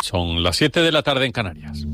Son las 7 de la tarde en Canarias.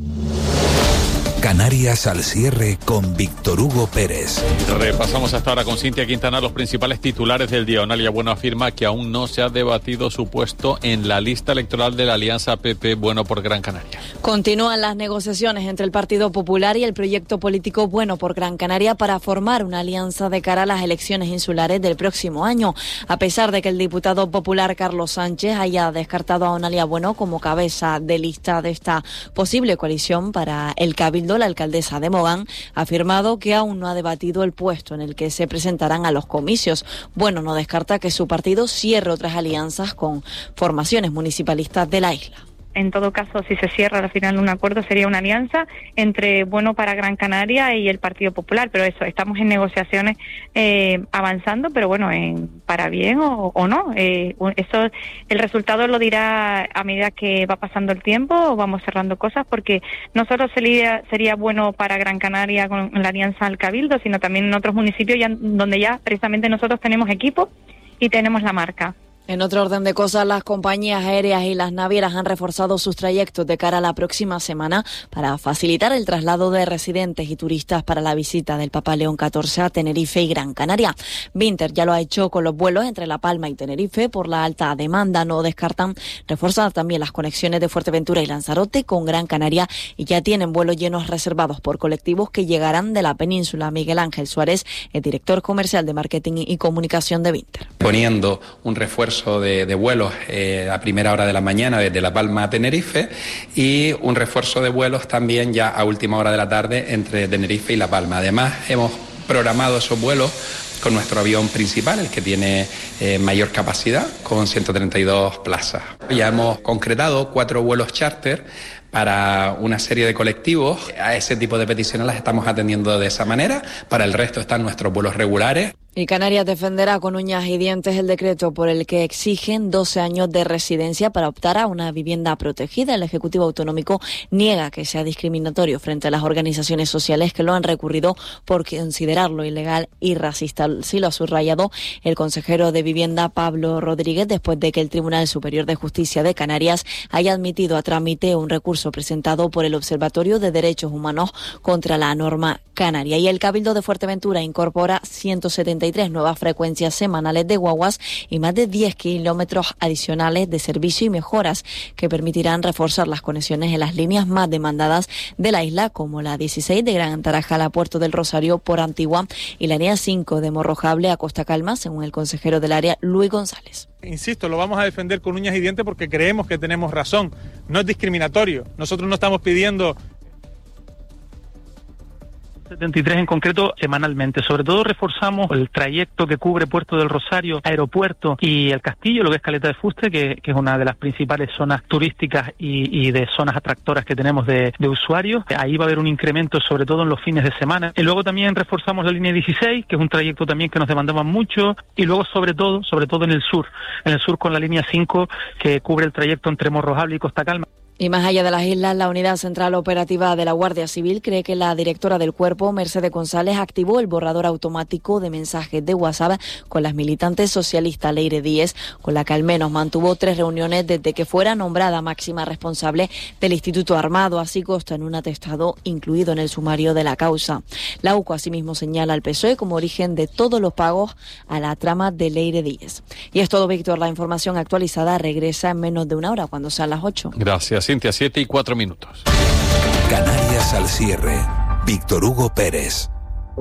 Canarias al cierre con Víctor Hugo Pérez. Repasamos hasta ahora con Cintia Quintana los principales titulares del día. Onalia Bueno afirma que aún no se ha debatido su puesto en la lista electoral de la alianza PP Bueno por Gran Canaria. Continúan las negociaciones entre el Partido Popular y el proyecto político Bueno por Gran Canaria para formar una alianza de cara a las elecciones insulares del próximo año. A pesar de que el diputado popular Carlos Sánchez haya descartado a Onalia Bueno como cabeza de lista de esta posible coalición para el Cabildo, la alcaldesa de Mogán ha afirmado que aún no ha debatido el puesto en el que se presentarán a los comicios. Bueno, no descarta que su partido cierre otras alianzas con formaciones municipalistas de la isla. En todo caso, si se cierra al final un acuerdo, sería una alianza entre Bueno para Gran Canaria y el Partido Popular. Pero eso, estamos en negociaciones avanzando, pero bueno, para bien o no. Eso, el resultado lo dirá a medida que va pasando el tiempo o vamos cerrando cosas, porque no solo sería bueno para Gran Canaria con la alianza al Cabildo, sino también en otros municipios donde ya precisamente nosotros tenemos equipo y tenemos la marca. En otro orden de cosas, las compañías aéreas y las navieras han reforzado sus trayectos de cara a la próxima semana para facilitar el traslado de residentes y turistas para la visita del Papa León XIV a Tenerife y Gran Canaria. Vinter ya lo ha hecho con los vuelos entre La Palma y Tenerife por la alta demanda. No descartan reforzar también las conexiones de Fuerteventura y Lanzarote con Gran Canaria y ya tienen vuelos llenos reservados por colectivos que llegarán de la península. Miguel Ángel Suárez, el director comercial de marketing y comunicación de Vinter. Poniendo un refuerzo de vuelos a primera hora de la mañana desde La Palma a Tenerife y un refuerzo de vuelos también ya a última hora de la tarde entre Tenerife y La Palma. Además, hemos programado esos vuelos con nuestro avión principal, el que tiene mayor capacidad, con 132 plazas. Ya hemos concretado 4 vuelos charter para una serie de colectivos. A ese tipo de peticiones las estamos atendiendo de esa manera. Para el resto están nuestros vuelos regulares. Y Canarias defenderá con uñas y dientes el decreto por el que exigen 12 años de residencia para optar a una vivienda protegida. El Ejecutivo Autonómico niega que sea discriminatorio frente a las organizaciones sociales que lo han recurrido por considerarlo ilegal y racista. Sí lo ha subrayado el consejero de Vivienda, Pablo Rodríguez, después de que el Tribunal Superior de Justicia de Canarias haya admitido a trámite un recurso presentado por el Observatorio de Derechos Humanos contra la norma canaria. Y el Cabildo de Fuerteventura incorpora 173 nuevas frecuencias semanales de guaguas y más de 10 kilómetros adicionales de servicio y mejoras que permitirán reforzar las conexiones en las líneas más demandadas de la isla, como la 16 de Gran Tarajal a Puerto del Rosario por Antigua y la línea 5 de Morrojable a Costa Calma, según el consejero del área, Luis González. Insisto, lo vamos a defender con uñas y dientes porque creemos que tenemos razón. No es discriminatorio. Nosotros no estamos pidiendo 73 en concreto semanalmente. Sobre todo reforzamos el trayecto que cubre Puerto del Rosario, aeropuerto y el castillo, lo que es Caleta de Fuste, que es una de las principales zonas turísticas y de zonas atractoras que tenemos de usuarios. Ahí va a haber un incremento, sobre todo en los fines de semana. Y luego también reforzamos la línea 16, que es un trayecto también que nos demandaba mucho. Y luego sobre todo en el sur con la línea 5, que cubre el trayecto entre Morrojable y Costa Calma. Y más allá de las islas, la Unidad Central Operativa de la Guardia Civil cree que la directora del cuerpo, Mercedes González, activó el borrador automático de mensajes de WhatsApp con las militantes socialistas Leire Díez, con la que al menos mantuvo 3 reuniones desde que fuera nombrada máxima responsable del Instituto Armado. Así consta en un atestado incluido en el sumario de la causa. La UCO asimismo señala al PSOE como origen de todos los pagos a la trama de Leire Díez. Y es todo, Víctor. La información actualizada regresa en menos de una hora, cuando sean las 8. Gracias, Cintia. 7:04. Canarias al cierre. Víctor Hugo Pérez.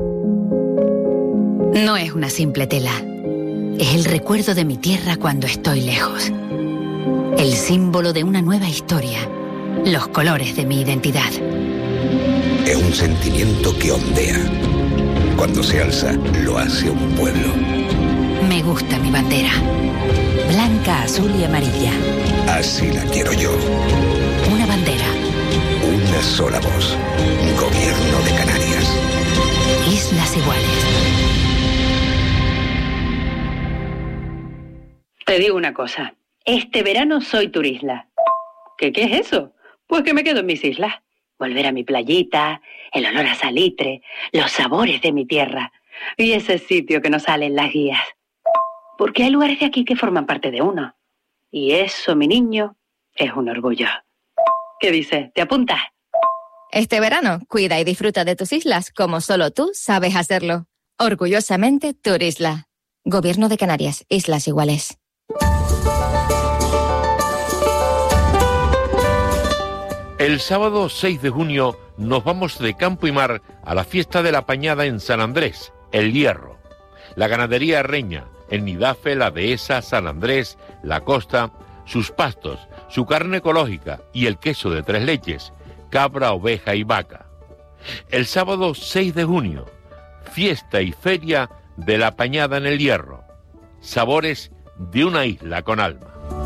No es una simple tela. Es el recuerdo de mi tierra cuando estoy lejos. El símbolo de una nueva historia. Los colores de mi identidad. Es un sentimiento que ondea. Cuando se alza, lo hace un pueblo. Me gusta mi bandera. Blanca, azul y amarilla. Así la quiero yo. Una bandera. Una sola voz. Gobierno de Canarias. Islas Iguales. Te digo una cosa. Este verano soy turisla. ¿Qué es eso? Pues que me quedo en mis islas. Volver a mi playita, el olor a salitre, los sabores de mi tierra y ese sitio que nos sale en las guías. Porque hay lugares de aquí que forman parte de uno. Y eso, mi niño, es un orgullo. ¿Qué dices? ¿Te apuntas? Este verano, cuida y disfruta de tus islas como solo tú sabes hacerlo. Orgullosamente, Turisla. Gobierno de Canarias, Islas Iguales. El sábado 6 de junio nos vamos de campo y mar a la fiesta de la Pañada en San Andrés, El Hierro. La ganadería reña, el Nidafe, la Dehesa, San Andrés, la Costa, sus pastos, su carne ecológica y el queso de 3 leches, cabra, oveja y vaca. El sábado 6 de junio, fiesta y feria de la Pañada en El Hierro. Sabores de una isla con alma.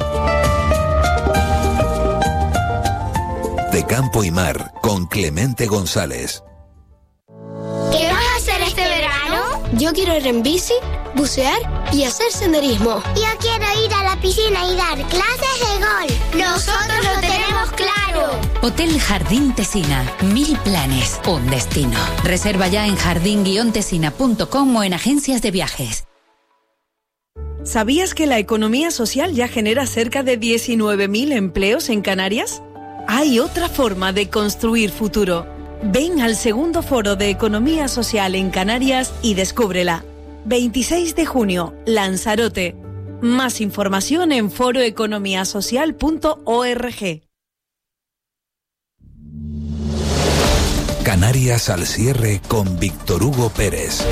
De campo y mar, con Clemente González. ¿Qué vas a hacer este verano? Yo quiero ir en bici, bucear y hacer senderismo. Yo quiero ir a la piscina y dar clases de golf. Nosotros lo tenemos claro. Hotel Jardín Tesina. 1000 planes, un destino. Reserva ya en jardin-tesina.com o en agencias de viajes. ¿Sabías que la economía social ya genera cerca de 19.000 empleos en Canarias? Hay otra forma de construir futuro. Ven al segundo foro de Economía Social en Canarias y descúbrela. 26 de junio, Lanzarote. Más información en foroeconomiasocial.org. Canarias al cierre con Víctor Hugo Pérez.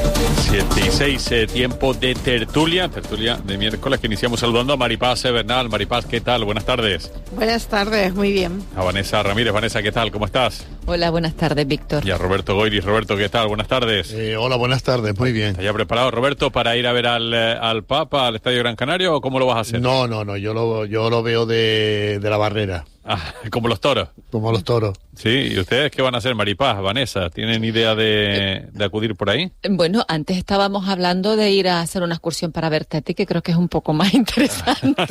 7:06, tiempo de tertulia de miércoles, que iniciamos saludando a Maripaz Bernal. Maripaz, ¿qué tal? Buenas tardes. Buenas tardes, muy bien. A Vanessa Ramírez. Vanessa, ¿qué tal? ¿Cómo estás? Hola, buenas tardes, Víctor. Y a Roberto Goiris. Roberto, ¿qué tal? Buenas tardes. Hola, buenas tardes, muy bien. ¿Estás ya preparado, Roberto, para ir a ver al Papa, al Estadio Gran Canaria, o cómo lo vas a hacer? No, yo lo veo de la barrera. Ah, como los toros. Como los toros. Sí, ¿y ustedes qué van a hacer, Maripaz, Vanessa? ¿Tienen idea de acudir por ahí? Bueno, antes estábamos hablando de ir a hacer una excursión para verte a ti, que creo que es un poco más interesante.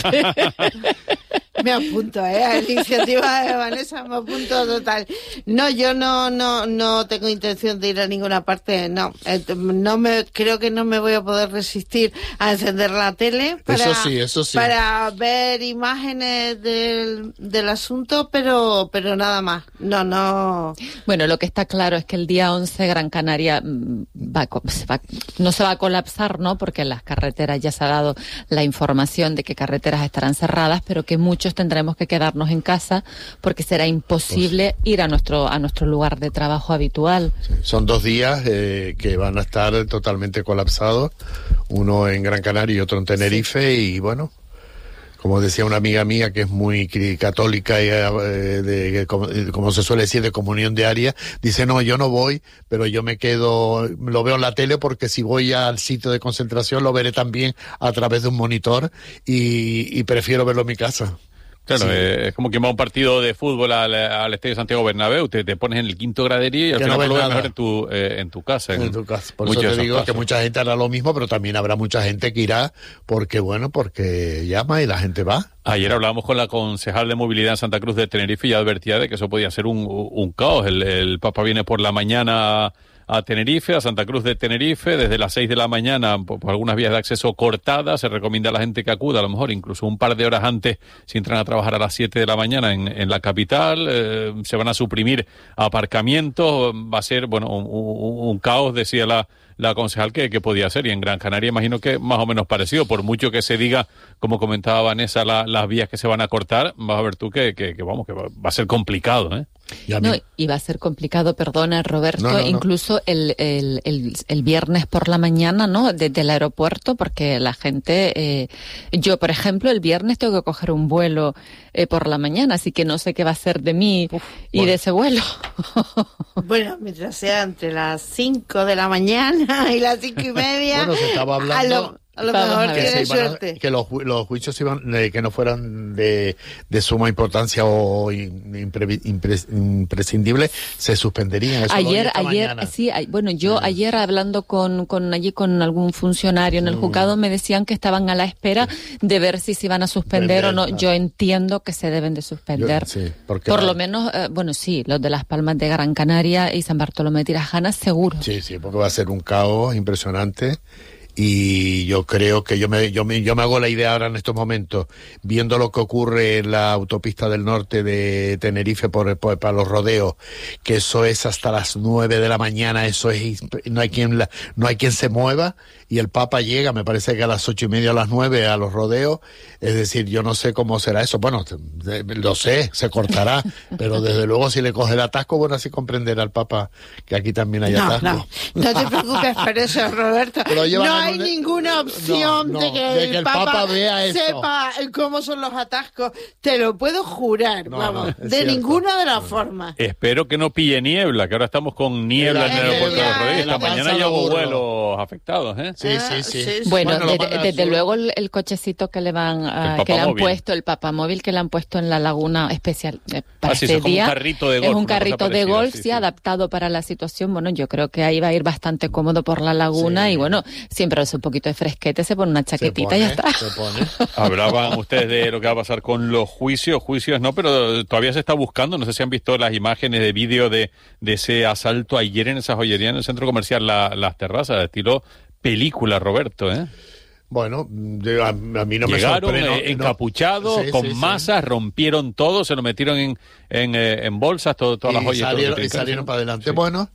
Me apunto, a la iniciativa de Vanessa, me apunto total. No, yo no tengo intención de ir a ninguna parte, no. Creo que no me voy a poder resistir a encender la tele eso sí. Para ver imágenes del asunto, pero nada más. No. Bueno, lo que está claro es que el día 11 Gran Canaria no se va a colapsar, ¿no? Porque en las carreteras ya se ha dado la información de que carreteras estarán cerradas, pero que muchos tendremos que quedarnos en casa porque será imposible ir a nuestro lugar de trabajo habitual. Sí, son 2 días que van a estar totalmente colapsados, uno en Gran Canaria y otro en Tenerife, sí. Y bueno, como decía una amiga mía que es muy católica y como se suele decir, de comunión diaria, dice, no, yo no voy, pero yo me quedo, lo veo en la tele porque si voy al sitio de concentración lo veré también a través de un monitor y prefiero verlo en mi casa. Claro, sí. Es como quien va a un partido de fútbol al Estadio Santiago Bernabéu, te pones en el quinto graderío y al final lo ves mejor en tu casa. En tu casa. Por eso te digo que mucha gente hará lo mismo, pero también habrá mucha gente que irá porque llama y la gente va. Ayer hablábamos con la concejal de movilidad en Santa Cruz de Tenerife y advertía de que eso podía ser un caos. El Papa viene por la mañana a Tenerife, a Santa Cruz de Tenerife, desde las 6 de la mañana, por algunas vías de acceso cortadas. Se recomienda a la gente que acuda, a lo mejor incluso un par de horas antes, si entran a trabajar a las 7 de la mañana en la capital. Se van a suprimir aparcamientos, va a ser, un caos, decía la concejal que podía ser, y en Gran Canaria imagino que más o menos parecido, por mucho que se diga, como comentaba Vanessa, las vías que se van a cortar, vas a ver tú que va a ser complicado, ¿eh? Y va a ser complicado, perdona, Roberto, incluso el viernes por la mañana, ¿no? Desde el aeropuerto, porque la gente, yo por ejemplo el viernes tengo que coger un vuelo por la mañana, así que no sé qué va a ser de mí de ese vuelo. Bueno, mientras sea entre las 5 de la mañana y las 5:30. Bueno, se estaba hablando. A lo mejor tiene suerte. Que los juicios que no fueran de suma importancia o imprescindible se suspenderían. Eso ayer, sí, ayer hablando con algún funcionario en el juzgado me decían que estaban a la espera de ver si se iban a suspender o no. Yo entiendo que se deben de suspender. Por lo menos, los de Las Palmas de Gran Canaria y San Bartolomé de Tirajana, seguro. Sí, porque va a ser un caos impresionante. Y yo creo que yo me hago la idea ahora en estos momentos, viendo lo que ocurre en la autopista del norte de Tenerife para los rodeos, que eso es hasta las 9 de la mañana, eso es, no hay quien se mueva, y el Papa llega, me parece que a las 8:30 a las 9 a los rodeos. Es decir, yo no sé cómo será eso. Bueno, lo sé, se cortará, pero desde luego si le coge el atasco, bueno, así comprenderá el Papa que aquí también hay atasco. No te preocupes por eso, Roberto. No hay ninguna opción de que el Papa vea eso. Sepa cómo son los atascos. Te lo puedo jurar, de ninguna de las formas. Espero que no pille niebla, que ahora estamos con niebla en el aeropuerto de los Rodeos. Esta mañana ya hubo vuelos afectados, ¿eh? Sí. Bueno, desde luego el cochecito que le van que le han puesto, el papamóvil que le han puesto en la laguna especial para este día, es un carrito de golf, sí, adaptado para la situación. Bueno, yo creo que ahí va a ir bastante cómodo por la laguna, y bueno, siempre hace un poquito de fresquete, se pone una chaquetita y ya está. Hablaban ustedes de lo que va a pasar con los juicios no, pero todavía se está buscando. No sé si han visto las imágenes de vídeo de ese asalto ayer en esa joyería en el centro comercial Las Terrazas, de estilo película, Roberto, ¿eh? Bueno, a mí no llegaron, me sorprende. Encapuchados, con masas, rompieron todo, se lo metieron en bolsas, todas las joyas. Y salieron para adelante. Sí. Bueno,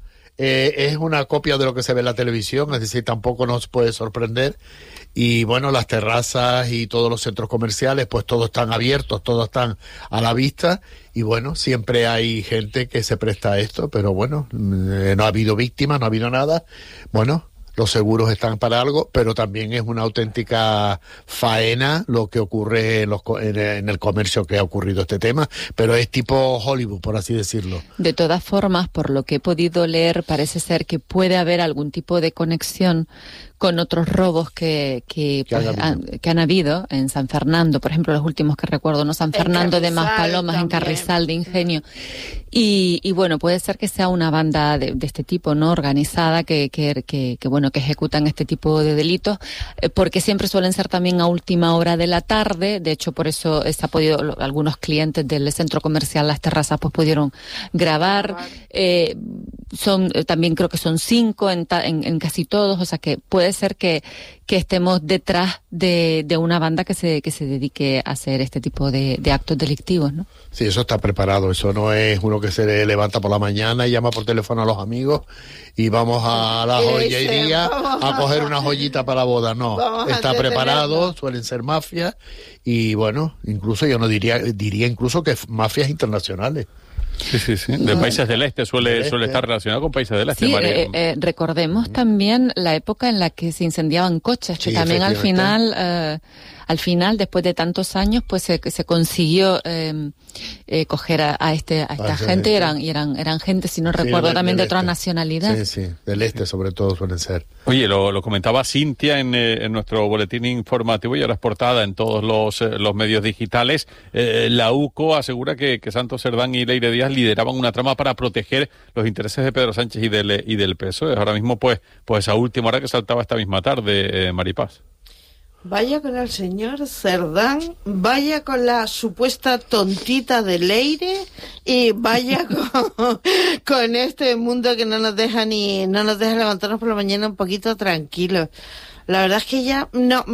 es una copia de lo que se ve en la televisión, es decir, tampoco nos puede sorprender. Y bueno, las terrazas y todos los centros comerciales, pues todos están abiertos, todos están a la vista. Y bueno, siempre hay gente que se presta a esto, pero bueno, no ha habido víctimas, no ha habido nada. Bueno, los seguros están para algo, pero también es una auténtica faena lo que ocurre en el comercio que ha ocurrido este tema, pero es tipo Hollywood, por así decirlo. De todas formas, por lo que he podido leer, parece ser que puede haber algún tipo de conexión con otros robos que han habido en San Fernando, por ejemplo, los últimos que recuerdo, ¿no? San Fernando de Maspalomas, en Carrizal de Ingenio. Y bueno, puede ser que sea una banda de este tipo, ¿no? Organizada, que ejecutan este tipo de delitos, porque siempre suelen ser también a última hora de la tarde. De hecho, por eso se ha podido, algunos clientes del centro comercial Las Terrazas pues pudieron grabar. También creo que son 5 en casi todos, o sea que puede ser que estemos detrás de una banda que se dedique a hacer este tipo de actos delictivos, ¿no? Sí, eso está preparado, eso no es uno que se levanta por la mañana y llama por teléfono a los amigos y vamos a la joyería a coger una joyita para la boda, no, está preparado, suelen ser mafias y bueno, incluso yo no diría incluso que mafias internacionales. Sí. De países del este suele estar relacionado con países del este. Sí, recordemos también la época en la que se incendiaban coches, que también al final, después de tantos años, pues se consiguió coger a esta gente, y eran gente, si no recuerdo, también de otra nacionalidad. Sí, del este sobre todo suelen ser. Oye, lo comentaba Cintia en nuestro boletín informativo y ahora es portada en todos los medios digitales. La UCO asegura que Santos Cerdán y Leire Díaz lideraban una trama para proteger los intereses de Pedro Sánchez y del PSOE. Ahora mismo, pues a última hora que saltaba esta misma tarde, Maripaz. Vaya con el señor Cerdán, vaya con la supuesta tontita de Leire y vaya con este mundo que no nos deja levantarnos por la mañana un poquito tranquilos. La verdad es que ya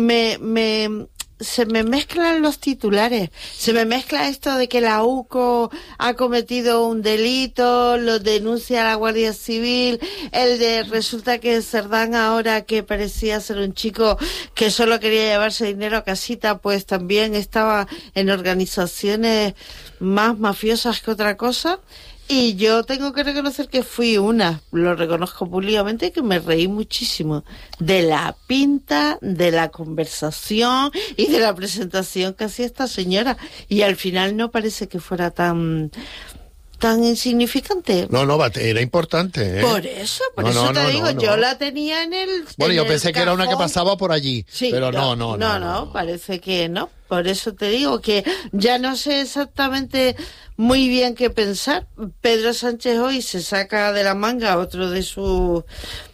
se me mezclan los titulares, se me mezcla esto de que la UCO ha cometido un delito, lo denuncia la Guardia Civil, resulta que Cerdán, ahora que parecía ser un chico que solo quería llevarse dinero a casita, pues también estaba en organizaciones más mafiosas que otra cosa. Y yo tengo que reconocer que lo reconozco públicamente, que me reí muchísimo de la pinta, de la conversación y de la presentación que hacía esta señora. Y al final no parece que fuera tan insignificante. No, era importante, ¿eh? Por eso te digo, yo la tenía en el Bueno, yo pensé que era una que pasaba por allí, sí, pero no, parece que no. Por eso te digo que ya no sé exactamente muy bien qué pensar. Pedro Sánchez hoy se saca de la manga otra de sus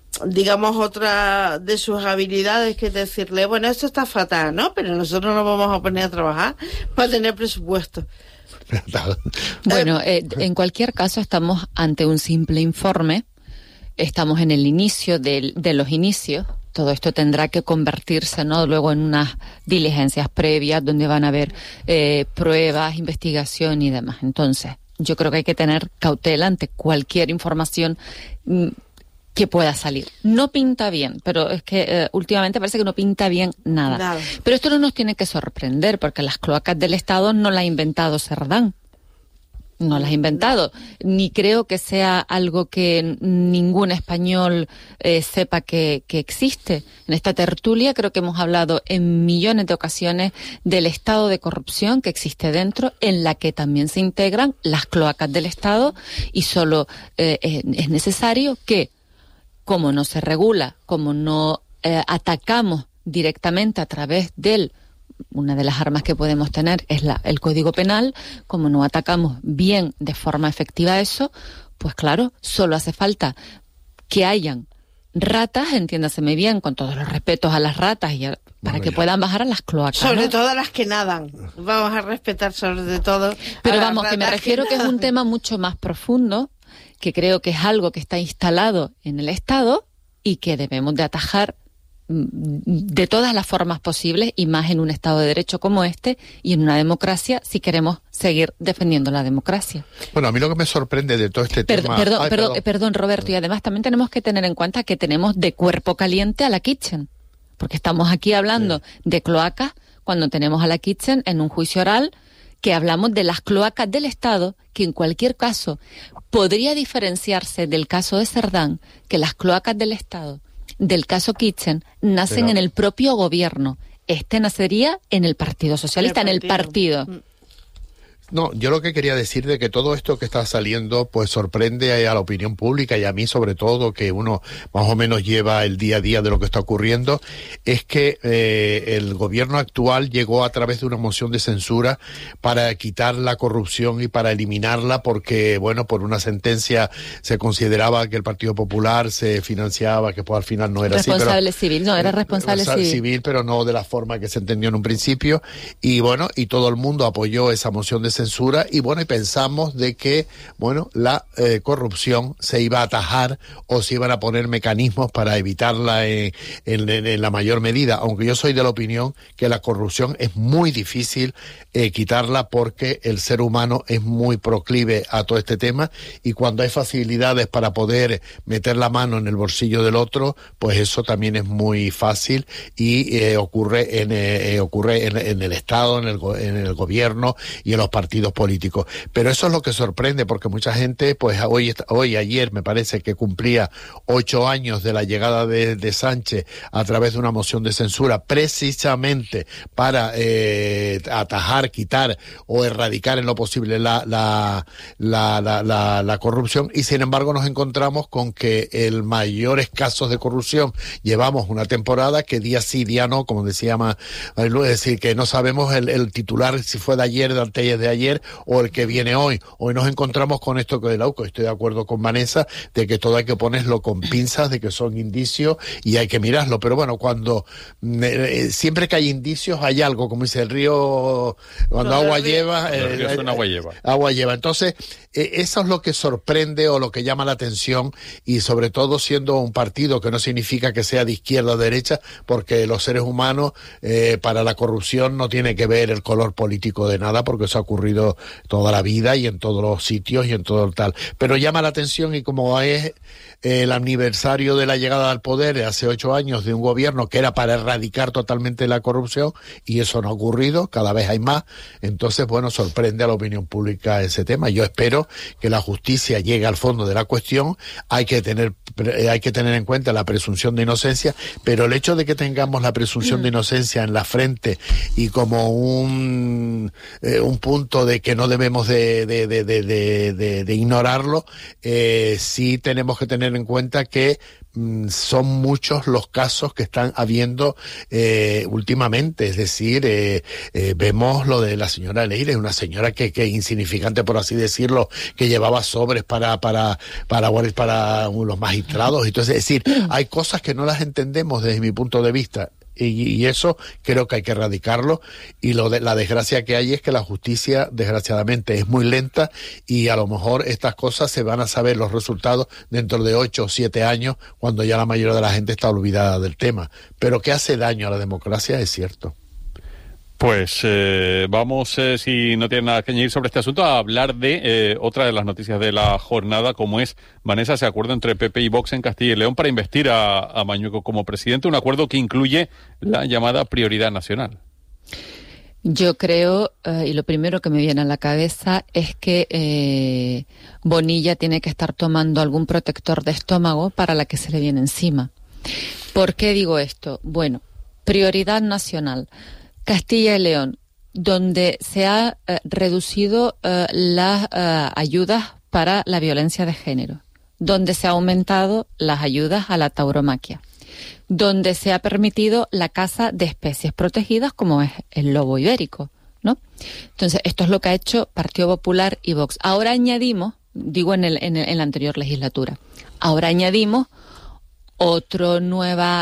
habilidades, que es decirle, bueno, esto está fatal, ¿no? Pero nosotros nos vamos a poner a trabajar para tener presupuesto. Bueno, en cualquier caso estamos ante un simple informe, estamos en el inicio de los inicios. todo esto tendrá que convertirse, ¿no?, luego en unas diligencias previas donde van a haber pruebas, investigación y demás. Entonces, yo creo que hay que tener cautela ante cualquier información que pueda salir. No pinta bien, pero es que últimamente parece que no pinta bien nada. Pero esto no nos tiene que sorprender, porque las cloacas del Estado no las ha inventado Cerdán. No las ha inventado. Ni creo que sea algo que ningún español sepa que existe. En esta tertulia creo que hemos hablado en millones de ocasiones del estado de corrupción que existe dentro, en la que también se integran las cloacas del Estado, y solo es necesario que, como no se regula, como no atacamos directamente a través del... Una de las armas que podemos tener es el Código Penal. Como no atacamos bien, de forma efectiva eso, pues claro, solo hace falta que hayan ratas, entiéndaseme bien, con todos los respetos a las ratas, para que puedan bajar a las cloacas. Sobre todo las que nadan. Vamos a respetar sobre todo. Pero vamos, que me refiero que es un tema mucho más profundo, que creo que es algo que está instalado en el Estado y que debemos de atajar de todas las formas posibles, y más en un Estado de Derecho como este y en una democracia, si queremos seguir defendiendo la democracia. Bueno, a mí lo que me sorprende de todo este tema... Perdón, Roberto, y además también tenemos que tener en cuenta que tenemos de cuerpo caliente a la Kitchen, porque estamos aquí hablando de cloacas cuando tenemos a la Kitchen en un juicio oral que hablamos de las cloacas del Estado, que en cualquier caso podría diferenciarse del caso de Cerdán, que las cloacas del Estado del caso Kitchen nacen en el propio gobierno. Este nacería en el Partido Socialista, en el partido. No, yo lo que quería decir de que todo esto que está saliendo pues sorprende a la opinión pública y a mí sobre todo, que uno más o menos lleva el día a día de lo que está ocurriendo, es que el gobierno actual llegó a través de una moción de censura para quitar la corrupción y para eliminarla, porque bueno, por una sentencia se consideraba que el Partido Popular se financiaba, que pues al final no era responsable civil, no, era responsable civil, pero no de la forma que se entendió en un principio, y bueno, y todo el mundo apoyó esa moción de censura, y bueno, y pensamos de que bueno, la corrupción se iba a atajar o se iban a poner mecanismos para evitarla en la mayor medida, aunque yo soy de la opinión que la corrupción es muy difícil quitarla, porque el ser humano es muy proclive a todo este tema, y cuando hay facilidades para poder meter la mano en el bolsillo del otro, pues eso también es muy fácil, y ocurre en el Estado, en el gobierno y en los partidos políticos. Pero eso es lo que sorprende, porque mucha gente, pues ayer me parece que cumplía 8 años de la llegada de Sánchez a través de una moción de censura, precisamente para atajar, quitar o erradicar en lo posible la corrupción, y sin embargo nos encontramos con que el mayores casos de corrupción llevamos una temporada que día sí, día no, como decía es decir, que no sabemos el titular si fue de ayer, de antes de ayer o el que viene hoy. Hoy nos encontramos con esto que estoy de acuerdo con Vanessa, de que todo hay que ponerlo con pinzas, de que son indicios y hay que mirarlo, pero bueno, cuando siempre que hay indicios hay algo, como dice el río, cuando agua lleva, agua lleva. Entonces, eso es lo que sorprende o lo que llama la atención, y sobre todo siendo un partido que no significa que sea de izquierda o derecha, porque los seres humanos, para la corrupción no tiene que ver el color político de nada, porque eso ha ocurrido toda la vida y en todos los sitios y en todo el tal. Pero llama la atención, y como es el aniversario de la llegada al poder hace 8 años de un gobierno que era para erradicar totalmente la corrupción, y eso no ha ocurrido, cada vez hay más, entonces bueno, sorprende a la opinión pública ese tema. Yo espero que la justicia llegue al fondo de la cuestión. Hay que tener en cuenta la presunción de inocencia, pero el hecho de que tengamos la presunción de inocencia en la frente y como un punto de que no debemos de ignorarlo, sí tenemos que tener en cuenta que son muchos los casos que están habiendo últimamente, es decir, vemos lo de la señora Leire, una señora que insignificante, por así decirlo, que llevaba sobres para los magistrados, entonces, es decir, hay cosas que no las entendemos desde mi punto de vista. Y eso creo que hay que erradicarlo, y la desgracia que hay es que la justicia desgraciadamente es muy lenta, y a lo mejor estas cosas se van a saber los resultados dentro de 8 o 7 años, cuando ya la mayoría de la gente está olvidada del tema. Pero que hace daño a la democracia es cierto. Pues vamos, si no tiene nada que añadir sobre este asunto, a hablar de otra de las noticias de la jornada, como es, Vanessa, ese acuerdo entre PP y Vox en Castilla y León para investir a Mañueco como presidente, un acuerdo que incluye la llamada prioridad nacional. Yo creo, y lo primero que me viene a la cabeza es que Bonilla tiene que estar tomando algún protector de estómago para la que se le viene encima. ¿Por qué digo esto? Bueno, prioridad nacional. Castilla y León, donde se ha reducido las ayudas para la violencia de género, donde se ha aumentado las ayudas a la tauromaquia, donde se ha permitido la caza de especies protegidas como es el lobo ibérico, ¿no? Entonces, esto es lo que ha hecho Partido Popular y Vox. Ahora añadimos, digo en la anterior legislatura, ahora añadimos otro nuevo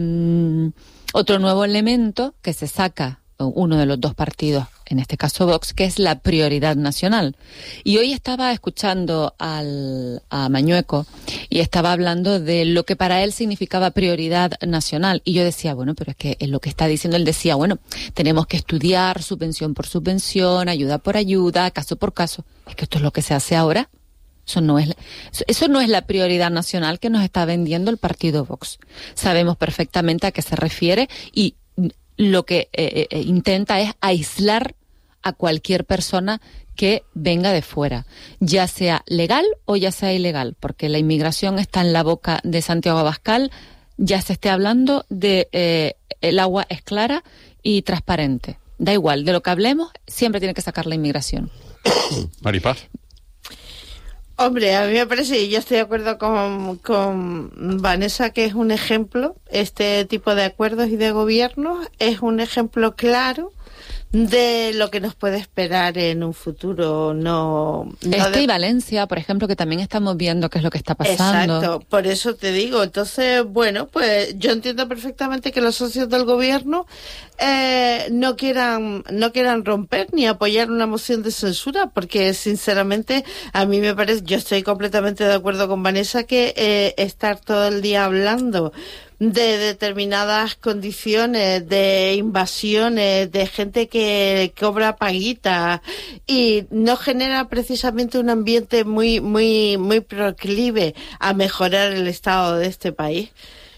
elemento que se saca uno de los dos partidos, en este caso Vox, que es la prioridad nacional. Y hoy estaba escuchando a Mañueco y estaba hablando de lo que para él significaba prioridad nacional. Y yo decía, bueno, pero es que en lo que está diciendo, él decía, bueno, tenemos que estudiar subvención por subvención, ayuda por ayuda, caso por caso. Es que esto es lo que se hace ahora. Eso no es la prioridad nacional que nos está vendiendo el partido Vox. Sabemos perfectamente a qué se refiere, y lo que intenta es aislar a cualquier persona que venga de fuera, ya sea legal o ya sea ilegal, porque la inmigración está en la boca de Santiago Abascal, ya se esté hablando de el agua es clara y transparente. Da igual, de lo que hablemos, siempre tiene que sacar la inmigración. Maripaz. Hombre, a mí me parece, y yo estoy de acuerdo con Vanessa, que es un ejemplo, este tipo de acuerdos y de gobiernos es un ejemplo claro de lo que nos puede esperar en un futuro. Y Valencia, por ejemplo, que también estamos viendo qué es lo que está pasando. Exacto, por eso te digo. Entonces, bueno, pues yo entiendo perfectamente que los socios del gobierno no quieran romper ni apoyar una moción de censura, porque sinceramente a mí me parece, yo estoy completamente de acuerdo con Vanessa, que estar todo el día hablando de determinadas condiciones, de invasiones, de gente que cobra paguitas y no genera precisamente un ambiente muy proclive a mejorar el estado de este país.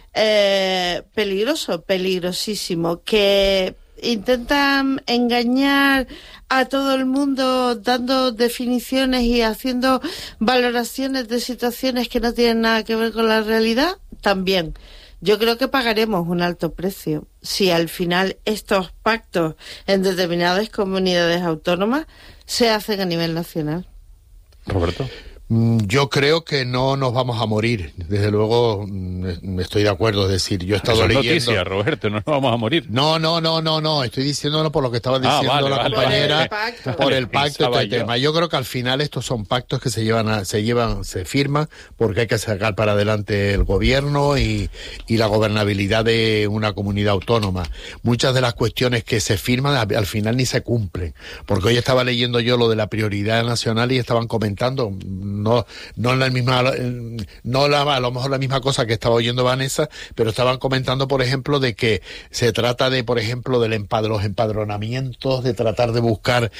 Peligrosísimo, que intentan engañar a todo el mundo dando definiciones y haciendo valoraciones de situaciones que no tienen nada que ver con la realidad, también. Yo creo que pagaremos un alto precio si al final estos pactos en determinadas comunidades autónomas se hacen a nivel nacional. Roberto. Yo creo que no nos vamos a morir. Desde luego, estoy de acuerdo. Es decir, yo he estado leyendo... noticia, Roberto, no nos vamos a morir. No. Estoy diciéndolo por lo que estaba diciendo la compañera, por el pacto, este tema. Yo creo que al final estos son pactos que se firman porque hay que sacar para adelante el gobierno y la gobernabilidad de una comunidad autónoma. Muchas de las cuestiones que se firman al final ni se cumplen. Porque hoy estaba leyendo yo lo de la prioridad nacional y estaban comentando... No la misma, a lo mejor la misma cosa que estaba oyendo Vanessa, pero estaban comentando, por ejemplo, de que se trata de, por ejemplo, los empadronamientos, de tratar de buscar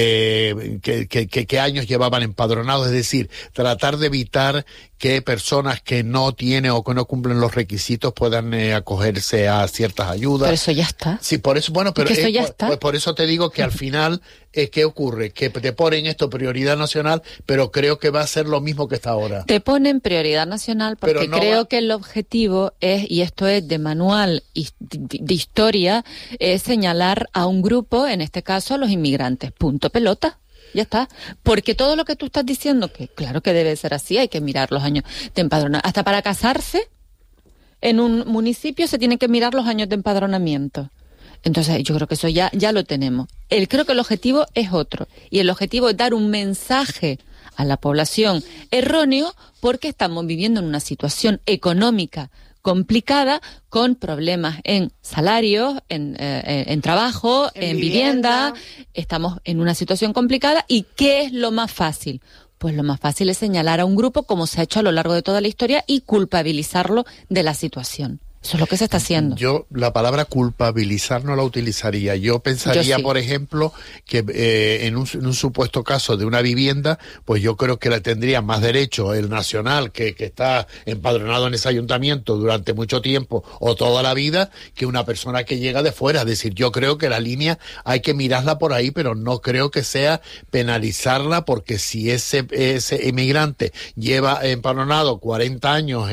qué años llevaban empadronados, es decir, tratar de evitar que personas que no tienen o que no cumplen los requisitos puedan acogerse a ciertas ayudas. Pero eso ya está. Sí, por eso, bueno, pero eso ya está. Pues por eso te digo que al final, ¿qué ocurre? Que te ponen esto prioridad nacional, pero creo que va a ser lo mismo que está ahora. Te ponen prioridad nacional porque creo que el objetivo es, y esto es de manual de historia, es señalar a un grupo, en este caso a los inmigrantes. Punto pelota. Ya está. Porque todo lo que tú estás diciendo, que claro que debe ser así, hay que mirar los años de empadronamiento. Hasta para casarse en un municipio se tienen que mirar los años de empadronamiento. Entonces yo creo que eso ya lo tenemos. Creo que el objetivo es otro. Y el objetivo es dar un mensaje a la población erróneo porque estamos viviendo en una situación económica complicada, con problemas en salarios, en trabajo, en vivienda. Estamos en una situación complicada. ¿Y qué es lo más fácil? Pues lo más fácil es señalar a un grupo, como se ha hecho a lo largo de toda la historia, y culpabilizarlo de la situación. Eso es lo que se está haciendo. Yo la palabra culpabilizar no la utilizaría. Yo pensaría, por ejemplo, que en un supuesto caso de una vivienda, pues yo creo que le tendría más derecho el nacional, que está empadronado en ese ayuntamiento durante mucho tiempo o toda la vida, que una persona que llega de fuera. Es decir, yo creo que la línea hay que mirarla por ahí, pero no creo que sea penalizarla, porque si ese inmigrante lleva empadronado 40 años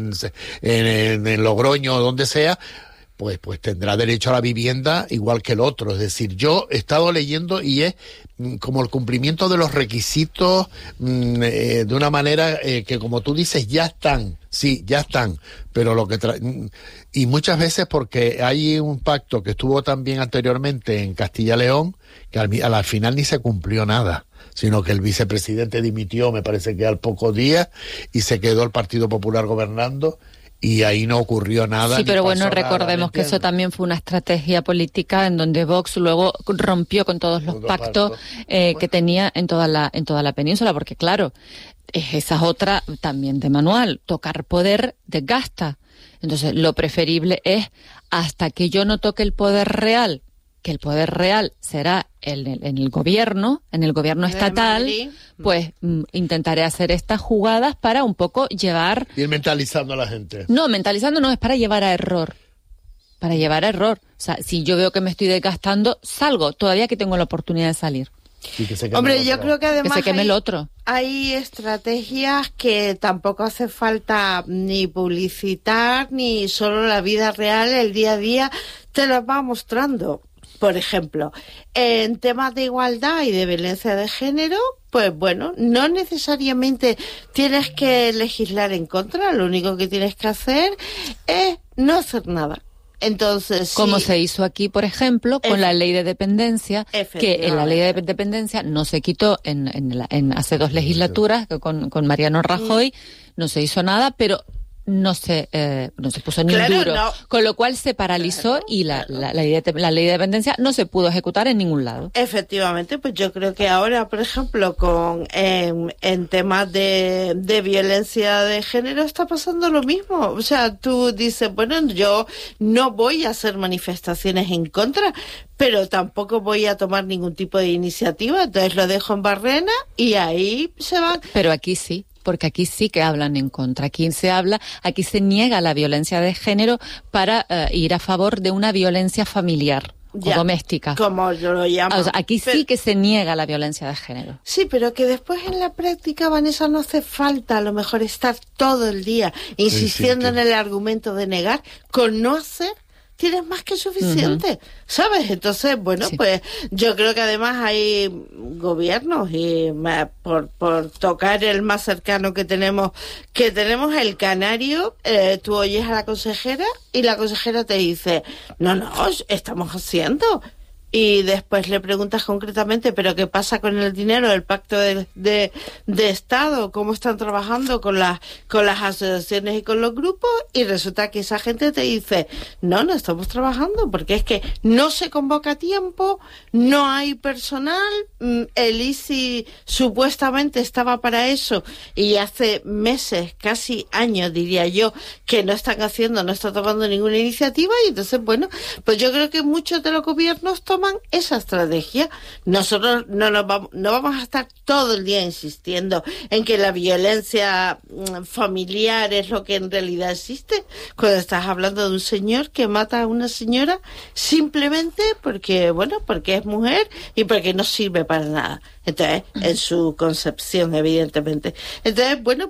en Logroño o donde sea, pues tendrá derecho a la vivienda igual que el otro. Es decir, yo he estado leyendo y es como el cumplimiento de los requisitos de una manera que, como tú dices, ya están. Sí, ya están, pero lo que y muchas veces porque hay un pacto que estuvo también anteriormente en Castilla y León, que al final ni se cumplió nada, sino que el vicepresidente dimitió, me parece que al pocos días, y se quedó el Partido Popular gobernando. Y ahí no ocurrió nada. Sí, pero bueno, recordemos que eso también fue una estrategia política en donde Vox luego rompió con todos los pactos que tenía en toda la península, porque claro, esa es otra también de manual, tocar poder desgasta. Entonces, lo preferible es, hasta que yo no toque el poder real, que el poder real será en el gobierno estatal, pues intentaré hacer estas jugadas para un poco llevar... Ir mentalizando a la gente. No, mentalizando no, es para llevar a error. Para llevar a error. O sea, si yo veo que me estoy desgastando, salgo, todavía que tengo la oportunidad de salir. Hombre, yo creo que además hay estrategias que tampoco hace falta ni publicitar, ni solo la vida real, el día a día te las va mostrando. Por ejemplo, en temas de igualdad y de violencia de género, pues bueno, no necesariamente tienes que legislar en contra, lo único que tienes que hacer es no hacer nada. Entonces, como se hizo aquí, por ejemplo, con la ley de dependencia, que en la ley de dependencia no se quitó en hace 2 legislaturas, con Mariano Rajoy, no se hizo nada, pero no se puso ni un duro, con lo cual se paralizó y la ley de dependencia no se pudo ejecutar en ningún lado. Efectivamente, pues yo creo que ahora, por ejemplo, en temas de violencia de género está pasando lo mismo. O sea, tú dices, bueno, yo no voy a hacer manifestaciones en contra, pero tampoco voy a tomar ningún tipo de iniciativa, entonces lo dejo en Barrena y ahí se van. Pero aquí sí. Porque aquí sí que hablan en contra. Aquí se niega la violencia de género para ir a favor de una violencia familiar o doméstica. Como yo lo llamo. O sea, aquí sí que se niega la violencia de género. Sí, pero que después en la práctica, Vanessa, no hace falta a lo mejor estar todo el día insistiendo en el argumento de negar. Con no hacer, tienes más que suficiente, ¿sabes? Entonces, bueno, pues yo creo que además hay gobiernos y por tocar el más cercano que tenemos el canario, tú oyes a la consejera y la consejera te dice, no, estamos haciendo. Y después le preguntas concretamente, ¿pero qué pasa con el dinero del pacto de Estado? ¿Cómo están trabajando con las asociaciones y con los grupos? Y resulta que esa gente te dice, no estamos trabajando, porque es que no se convoca a tiempo, no hay personal, el ICI supuestamente estaba para eso, y hace meses, casi años diría yo, que no están tomando ninguna iniciativa, y entonces, bueno, pues yo creo que muchos de los gobiernos toman esa estrategia. Nosotros no vamos a estar todo el día insistiendo en que la violencia familiar es lo que en realidad existe, cuando estás hablando de un señor que mata a una señora simplemente porque es mujer y porque no sirve para nada. Entonces, en su concepción, evidentemente. Entonces, bueno,